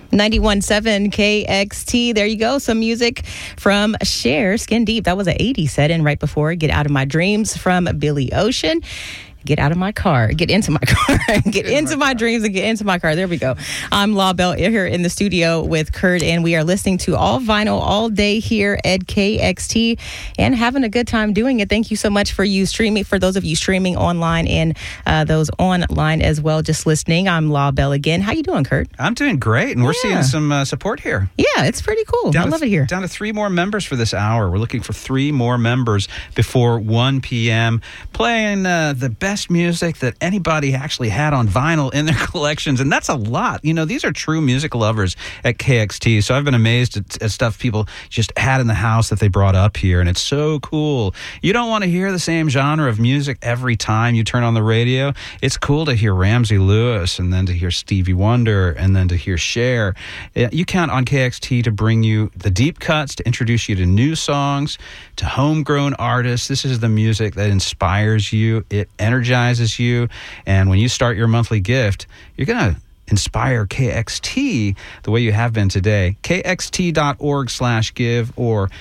91.7 KXT. There you go. Some music from Cher, Skin Deep. That was an 80s set in right before Get Out of My Dreams from Billy Ocean. Get out of my car. Get into my car. Get into my dreams and get into my car. There we go. I'm La Belle here in the studio with Kurt, and we are listening to All Vinyl all day here at KXT and having a good time doing it. Thank you so much for you streaming, for those of you streaming online and those online as well, just listening. I'm La Belle again. How you doing, Kurt? I'm doing great, and we're seeing some support here. Yeah, it's pretty cool. I love it here. Down to 3 more members for this hour. We're looking for 3 more members before 1 p.m. playing the best music that anybody actually had on vinyl in their collections, and that's a lot. You know, these are true music lovers at KXT, so I've been amazed at stuff people just had in the house that they brought up here, and it's so cool. You don't want to hear the same genre of music every time you turn on the radio. It's cool to hear Ramsey Lewis, and then to hear Stevie Wonder, and then to hear Cher. You count on KXT to bring you the deep cuts, to introduce you to new songs, to homegrown artists. This is the music that inspires you. It energizes you, and when you start your monthly gift, you're going to inspire KXT the way you have been today. KXT.org/give or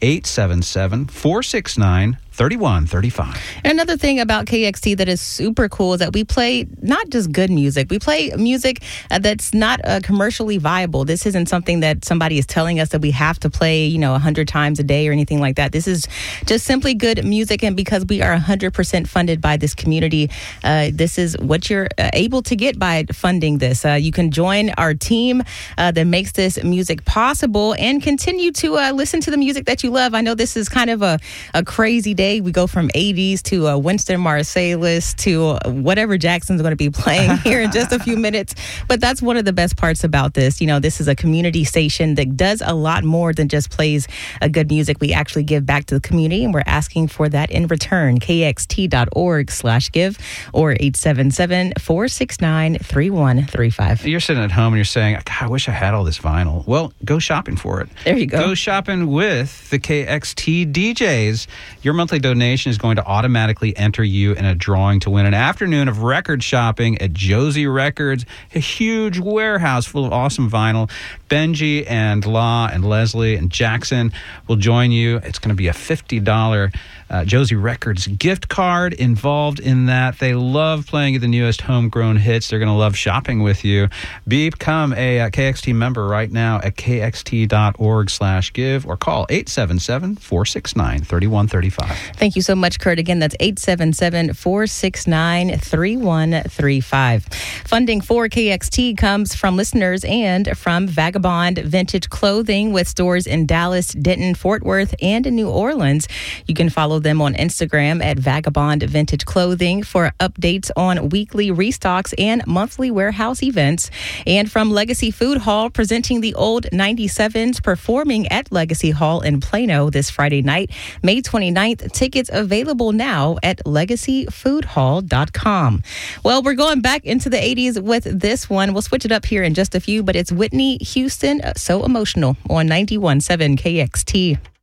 877-469-3135. And another thing about KXT that is super cool is that we play not just good music. We play music that's not commercially viable. This isn't something that somebody is telling us that we have to play, 100 times a day or anything like that. This is just simply good music, and because we are 100% funded by this community, this is what you're able to get by funding this. You can join our team that makes this music possible and continue to listen to the music that you love. I know this is kind of a crazy day. We go from 80s to Winston Marsalis to whatever Jackson's going to be playing here in just a few minutes. But that's one of the best parts about this. This is a community station that does a lot more than just plays good music. We actually give back to the community, and we're asking for that in return. KXT.org/give or 877-469-3135. You're sitting at home and you're saying, I wish I had all this vinyl. Well, go shopping for it. There you go. Go shopping with the KXT DJs. Your monthly donation is going to automatically enter you in a drawing to win an afternoon of record shopping at Josie Records, a huge warehouse full of awesome vinyl. Benji and La and Leslie and Jackson will join you. It's going to be a $50 Josie Records gift card involved in that. They love playing the newest homegrown hits. They're going to love shopping with you. Become a KXT member right now at kxt.org/give or call 877-469-3135. Thank you so much, Kurt. Again, that's 877-469-3135. Funding for KXT comes from listeners and from Vagabond Vintage Clothing with stores in Dallas, Denton, Fort Worth, and in New Orleans. You can follow them on Instagram at Vagabond Vintage Clothing for updates on weekly restocks and monthly warehouse events. And from Legacy Food Hall, presenting the old 97s, performing at Legacy Hall in Plano this Friday night, May 29th. Tickets available now at legacyfoodhall.com. Well, we're going back into the 80s with this one. We'll switch it up here in just a few, but it's Whitney Houston, So Emotional on 91.7 KXT.